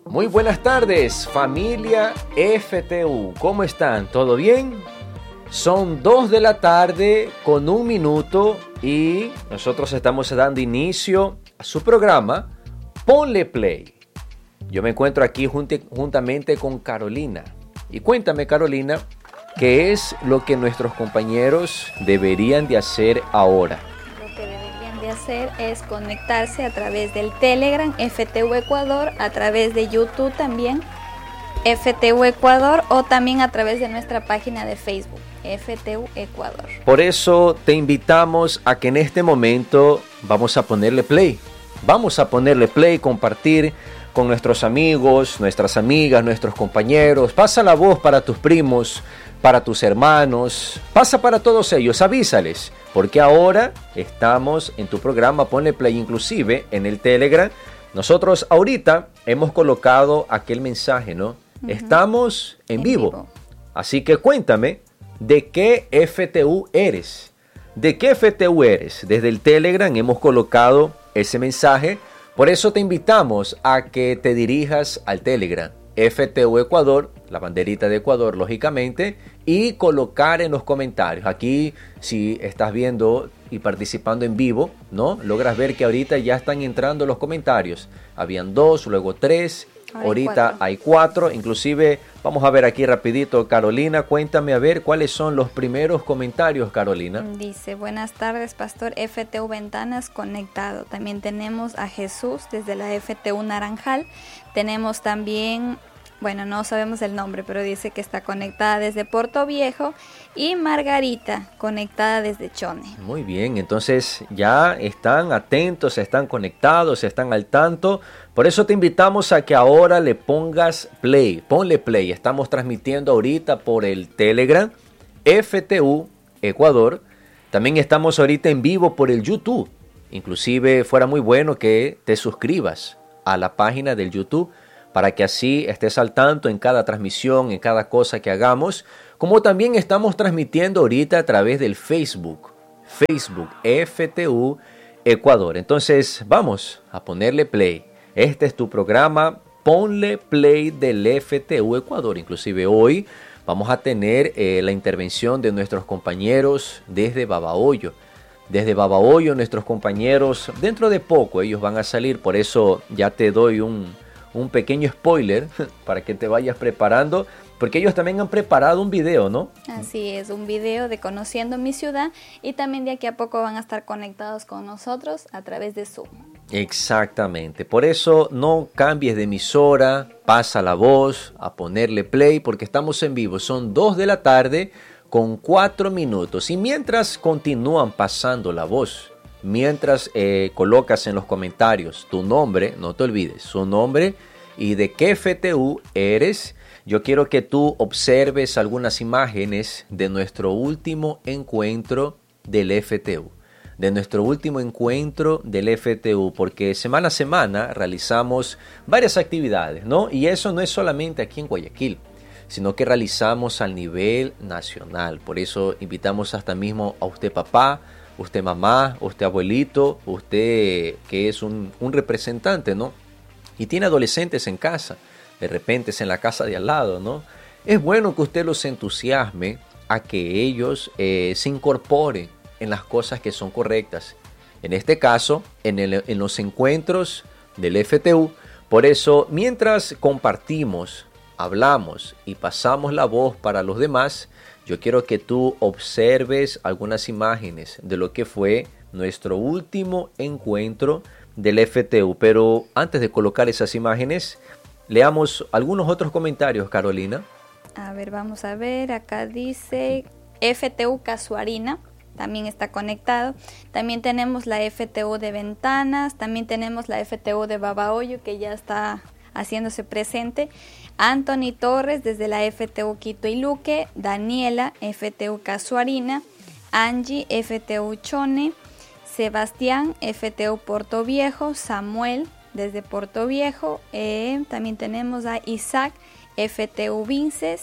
Muy buenas tardes, familia FTU. ¿Cómo están? ¿Todo bien? Son 2 de la tarde con 1 minuto y nosotros estamos dando inicio a su programa Ponle Play. Yo me encuentro aquí juntamente con Carolina. Y cuéntame, Carolina, ¿qué es lo que nuestros compañeros deberían de hacer ahora? Lo que deberían de hacer es conectarse a través del Telegram FTU Ecuador, a través de YouTube también FTU Ecuador o también a través de nuestra página de Facebook FTU Ecuador. Por eso te invitamos a que en este momento vamos a ponerle play. Vamos a ponerle play, compartir con nuestros amigos, nuestras amigas, nuestros compañeros. Pasa la voz para tus primos, para tus hermanos. Pasa para todos ellos, avísales. Porque ahora estamos en tu programa Ponle Play, inclusive en el Telegram. Nosotros ahorita hemos colocado aquel mensaje, ¿no? Estamos en vivo. Así que cuéntame, ¿de qué FTU eres? ¿De qué FTU eres? Desde el Telegram hemos colocado ese mensaje. Por eso te invitamos a que te dirijas al Telegram FTU Ecuador, la banderita de Ecuador, lógicamente, y colocar en los comentarios. Aquí, si estás viendo y participando en vivo, ¿no? Logras ver que ahorita ya están entrando los comentarios. Habían 2, luego 3. Ahorita hay 4, inclusive vamos a ver aquí rapidito. Carolina, cuéntame a ver cuáles son los primeros comentarios, Carolina. Dice, buenas tardes, Pastor FTU Ventanas conectado. También tenemos a Jesús desde la FTU Naranjal. Tenemos también, bueno, no sabemos el nombre, pero dice que está conectada desde Puerto Viejo. Y Margarita, conectada desde Chone. Muy bien, entonces ya están atentos, están conectados, están al tanto. Por eso te invitamos a que ahora le pongas play, ponle play. Estamos transmitiendo ahorita por el Telegram FTU Ecuador. También estamos ahorita en vivo por el YouTube. Inclusive fuera muy bueno que te suscribas a la página del YouTube para que así estés al tanto en cada transmisión, en cada cosa que hagamos. Como también estamos transmitiendo ahorita a través del Facebook FTU Ecuador. Entonces vamos a ponerle play. Este es tu programa, Ponle Play del FTU Ecuador. Inclusive hoy vamos a tener la intervención de nuestros compañeros desde Babahoyo. Desde Babahoyo nuestros compañeros, dentro de poco ellos van a salir, por eso ya te doy un pequeño spoiler para que te vayas preparando, porque ellos también han preparado un video, ¿no? Así es, un video de Conociendo mi Ciudad, y también de aquí a poco van a estar conectados con nosotros a través de Zoom. Exactamente, por eso no cambies de emisora, pasa la voz a ponerle play, porque estamos en vivo, son 2 de la tarde con 4 minutos, y mientras continúan pasando la voz, mientras colocas en los comentarios tu nombre, no te olvides, su nombre y de qué FTU eres, yo quiero que tú observes algunas imágenes de nuestro último encuentro del FTU. De nuestro último encuentro del FTU, porque semana a semana realizamos varias actividades, ¿no? Y eso no es solamente aquí en Guayaquil, sino que realizamos a nivel nacional. Por eso invitamos hasta mismo a usted papá, usted mamá, usted abuelito, usted que es un representante, ¿no? Y tiene adolescentes en casa, de repente es en la casa de al lado, ¿no? Es bueno que usted los entusiasme a que ellos se incorporen en las cosas que son correctas. En este caso, en los encuentros del FTU. Por eso, mientras compartimos, hablamos y pasamos la voz para los demás, yo quiero que tú observes algunas imágenes de lo que fue nuestro último encuentro del FTU. Pero antes de colocar esas imágenes, leamos algunos otros comentarios, Carolina. A ver, vamos a ver. Acá dice FTU Casuarina, también está conectado. También tenemos la FTU de Ventanas, también tenemos la FTU de Babahoyo, que ya está haciéndose presente. Anthony Torres desde la FTU Quito y Luque, Daniela FTU Casuarina, Angie FTU Chone, Sebastián FTU Puerto Viejo, Samuel desde Puerto Viejo, también tenemos a Isaac FTU Vinces.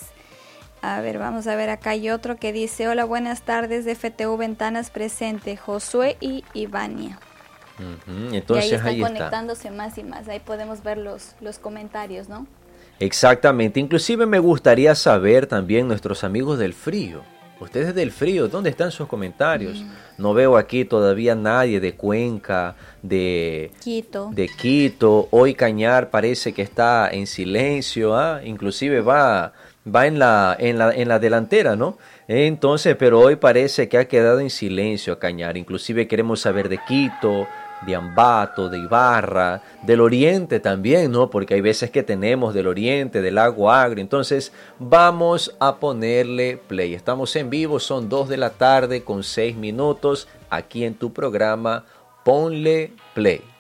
A ver, vamos a ver, acá hay otro que dice, hola, buenas tardes, de FTU Ventanas presente, Josué y Ivania. Entonces y ahí están ahí está. conectándose más y más. Ahí podemos ver los comentarios, ¿no? Exactamente. Inclusive me gustaría saber también nuestros amigos del frío. Ustedes del frío, ¿dónde están sus comentarios? No veo aquí todavía nadie de Cuenca, de Quito. Hoy Cañar parece que está en silencio, inclusive va en la delantera, ¿no? Entonces, pero hoy parece que ha quedado en silencio Cañar. Inclusive queremos saber de Quito, de Ambato, de Ibarra, del oriente también, ¿no? Porque hay veces que tenemos del oriente, del Lago Agrio. Entonces, vamos a ponerle play. Estamos en vivo, son 2 de la tarde con 6 minutos aquí en tu programa Ponle Play.